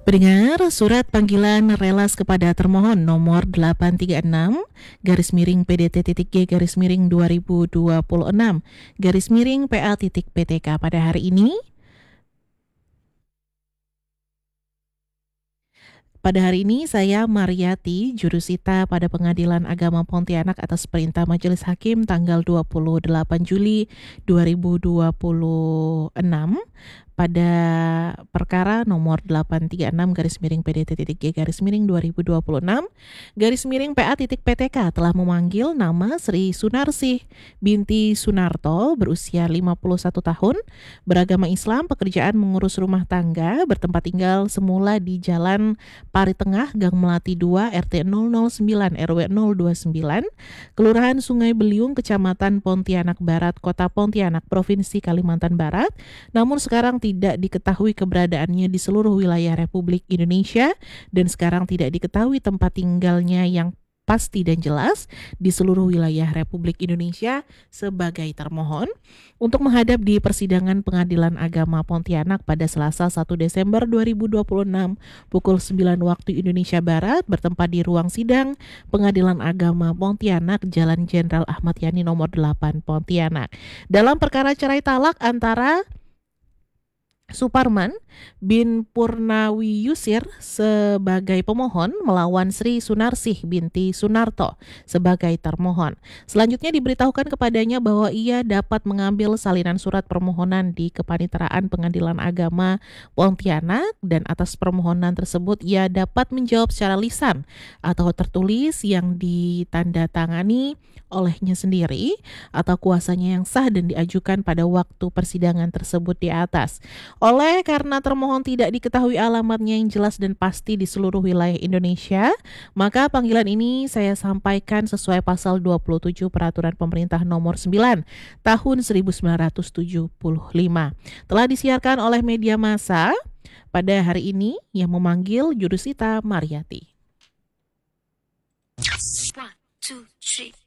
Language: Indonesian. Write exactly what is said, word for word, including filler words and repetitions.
Pendengar, surat panggilan relas kepada termohon nomor delapan tiga enam garis miring P D T titik G garis miring dua ribu dua puluh enam garis miring P A titik P T K pada hari ini. Pada hari ini saya Mariati, jurusita pada Pengadilan Agama Pontianak atas perintah Majelis Hakim tanggal dua puluh delapan Juli dua ribu dua puluh enam pada perkara nomor delapan tiga enam garis miring P D T titik G garis miring dua ribu dua puluh enam garis miring P A titik P T K telah memanggil nama Sri Sunarsih binti Sunarto berusia lima puluh satu tahun, beragama Islam, pekerjaan mengurus rumah tangga, bertempat tinggal semula di Jalan Pari Tengah, Gang Melati dua, R T nol nol sembilan R W nol dua sembilan, Kelurahan Sungai Beliung, Kecamatan Pontianak Barat, Kota Pontianak, Provinsi Kalimantan Barat, namun sekarang tidak diketahui keberadaannya di seluruh wilayah Republik Indonesia dan sekarang tidak diketahui tempat tinggalnya yang pasti dan jelas di seluruh wilayah Republik Indonesia sebagai termohon untuk menghadap di persidangan Pengadilan Agama Pontianak pada Selasa satu Desember dua ribu dua puluh enam pukul sembilan waktu Indonesia Barat bertempat di ruang sidang Pengadilan Agama Pontianak, Jalan Jenderal Ahmad Yani nomor delapan Pontianak, dalam perkara cerai talak antara Suparman bin Purnawi Yusir sebagai pemohon melawan Sri Sunarsih binti Sunarto sebagai termohon. Selanjutnya diberitahukan kepadanya bahwa ia dapat mengambil salinan surat permohonan di Kepanitraan Pengadilan Agama Pontianak dan atas permohonan tersebut ia dapat menjawab secara lisan atau tertulis yang ditandatangani olehnya sendiri atau kuasanya yang sah dan diajukan pada waktu persidangan tersebut di atas. Oleh karena termohon tidak diketahui alamatnya yang jelas dan pasti di seluruh wilayah Indonesia, maka panggilan ini saya sampaikan sesuai pasal dua puluh tujuh Peraturan Pemerintah Nomor sembilan Tahun seribu sembilan ratus tujuh puluh lima. Telah disiarkan oleh media massa pada hari ini yang memanggil jurusita Mariati. One, two, three.